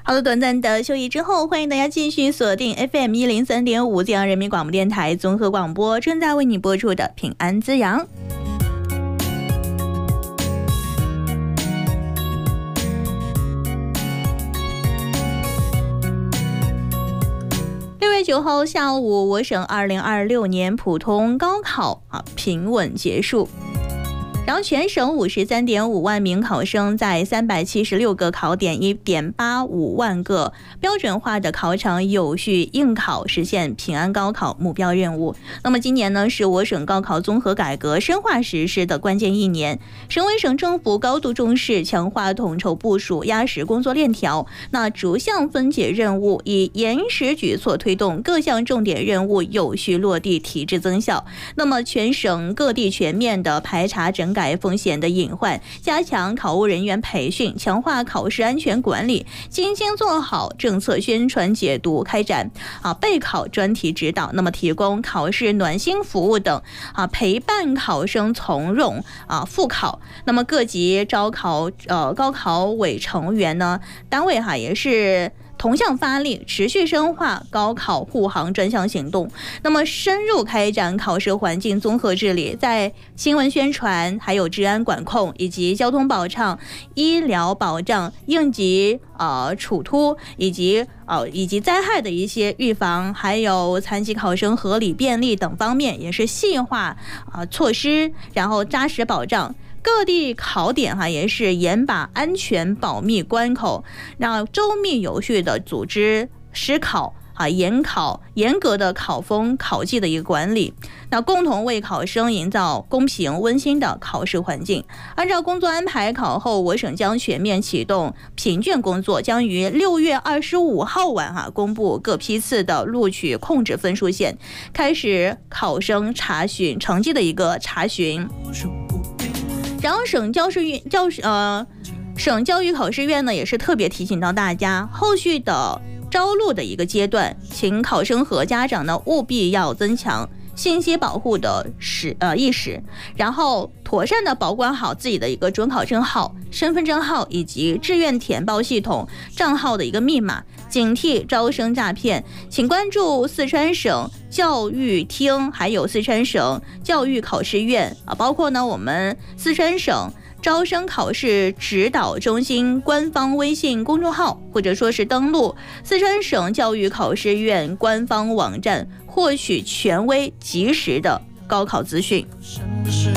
好了，短暂的休息之后，欢迎大家继续锁定 FM103.5中央人民广播电台综合广播，正在为你播出的平安滋养。6月9号下午，我省2026年普通高考平稳结束。然后全省53.5万名考生在376个考点1.85万个标准化的考场有序应考，实现平安高考目标任务。那么今年呢，是我省高考综合改革深化实施的关键一年，省委省政府高度重视，强化统筹部署，压实工作链条，那逐项分解任务，以严实举措推动各项重点任务有序落地，提质增效。那么全省各地全面的排查整改风险的隐患，加强考务人员培训，强化考试安全管理，精心做好政策宣传解读，开展备考专题指导，那么提供考试暖心服务等陪伴考生从容复考。那么各级招考高考委成员呢，单位也是同向发力，持续深化高考护航专项行动，那么深入开展考试环境综合治理，在新闻宣传、还有治安管控以及交通保障、医疗保障、应急处突以及灾害的一些预防，还有残疾考生合理便利等方面，也是细化措施，然后扎实保障。各地考点也是严把安全保密关口，让周密有序的组织实考严格的考风考纪的一个管理，那共同为考生营造公平温馨的考试环境。按照工作安排，考后我省将全面启动评卷工作，将于6月25号晚公布各批次的录取控制分数线，开始考生查询成绩的一个查询。然后省教育考试院呢，也是特别提醒到大家，后续的招录的一个阶段，请考生和家长呢务必要增强信息保护的意识，然后妥善的保管好自己的一个准考证号、身份证号以及志愿填报系统账号的一个密码，警惕招生诈骗。请关注四川省教育厅还有四川省教育考试院包括呢我们四川省招生考试指导中心官方微信公众号，或者说是登录四川省教育考试院官方网站，获取权威及时的高考资讯。